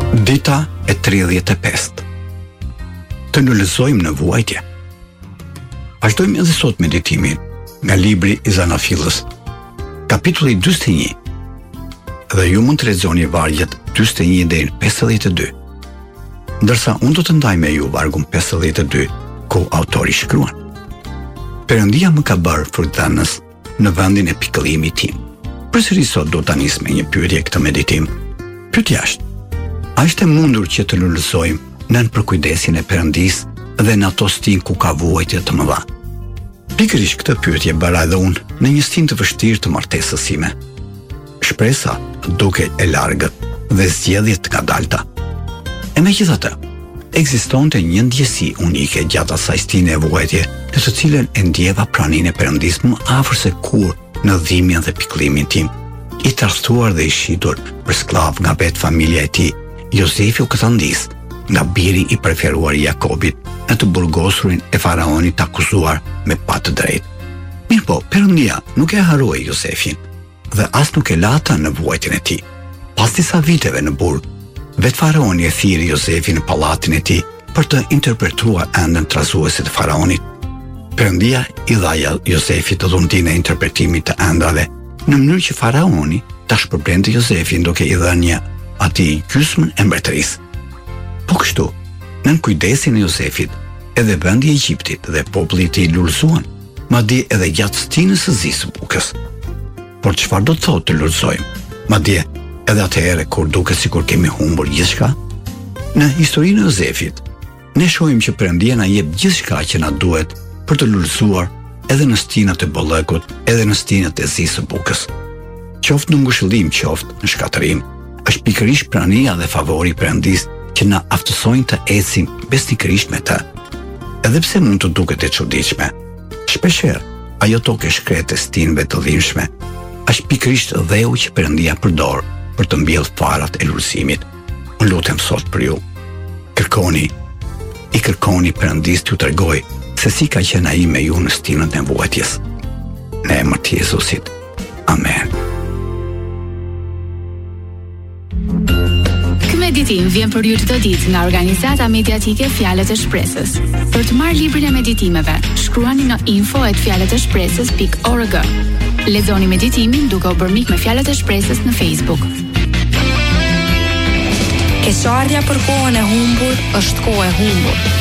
Dita e 35. Të nëllëzojmë në vuajtje. Vazhdojmë edhe sot meditimin nga libri i Zanafillës, kapitulli 41, dhe ju mund të lexoni vargjet 41 deri në 52. Ndërsa unë do të ndaj me ju vargun 52, ku autori shkruan: Perëndia më ka bërë frutdhënës në vendin e pikëllimit tim. Përsëri sot do ta nis me një pyetje këtë meditim. Pyetja është: a është e mundur që të lullësojmë nën përkujdesin e Perëndisë dhe në ato stin ku ka vuajtje të mëdha? Pikërisht këtë pyetje bëra edhe unë në një stin të vështirë të martesës sime. Shpresa duke e largët dhe zgjedhjet të ngadalta. E megjithatë, ekzistonte një ndjesi unike gjatë asaj stine e vuajtje, në të cilën e ndjeva praninë e Perëndisë më afër se kur në dhimbjen dhe pikëllimin tim. I tradhtuar dhe i shitur për skllav nga vetë familja e tij, Jozefi u këtandis nga biri i preferuar i Jakobit në të burgosurin e faraonit të akuzuar me pa të drejtë. Mirpo, Perëndia nuk e harroi Jozefin dhe as nuk e la ata në vuajtjen e tij. Pas disa viteve në burg, vetë faraoni e thiri Jozefin në pallatin e tij për të interpretuar ëndën trazuese të faraonit. Perëndia i dha Jozefit të dhuntin e interpretimit të ëndrave, në mënyrë që faraoni ta shpërblente Jozefin duke i dhënë atij gjysmën e mbretërisë. Po kështu, nën kujdesin e Jozefit, edhe vendi i Egjiptit dhe populli i tij lullëzuan, madje edhe gjatë stinës së zi së bukës. Por çfarë do të thotë të lullëzojmë? Madje edhe atëherë kur duket sikur kemi humbur gjithçka? Në historinë e Jozefit, ne shohim që Perëndia na jep gjithçka që na duhet për të lullëzuar edhe në stinat e bollëkut, edhe në stinat e zi së bukës. Qoftë në ngushëllim, qoftë në shkatërim, është pikërisht prania dhe favori i Perëndisë që na aftësojnë të ecim besnikërisht me të. Edhe pse mund të duket e çuditshme, shpeshherë ajo tokë e shkretë e stinëve të dhimbshme është pikërisht dheu që Perëndia përdor për të mbjellë farat e lullëzimit. Unë lutem sot për ju. Kërkoni Perëndisë t'ju tregoj se si ka qenë ai me ju në stinën e vuajtjes. Në emër të Jezusit. Amen. Meditim vjen për ju çdo ditë nga organizata mediatike Fjalët e Shpresës. Për të marrë librin e meditimeve, shkruani në info@fjaleteshpresës.org. Lexoni meditimin duke u bërë mik me Fjalët e Shpresës në Facebook. Keqardhja për kohën e humbur është kohë e humbur.